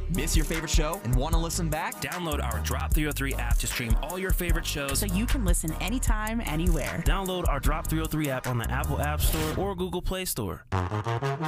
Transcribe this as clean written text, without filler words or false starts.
Miss your favorite show and want to listen back? Download our Drop 303 app to stream all your favorite shows so you can listen anytime, anywhere. Download our Drop 303 app on the Apple App Store or Google Play Store.